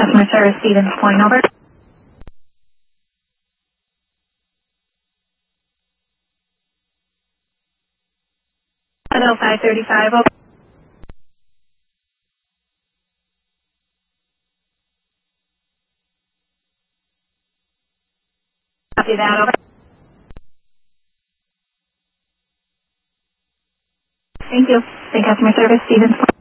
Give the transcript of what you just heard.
Customer service, Stevens Point, over. Hello, 535, over. Copy that, over. Thank you. The customer service, Stevens Point.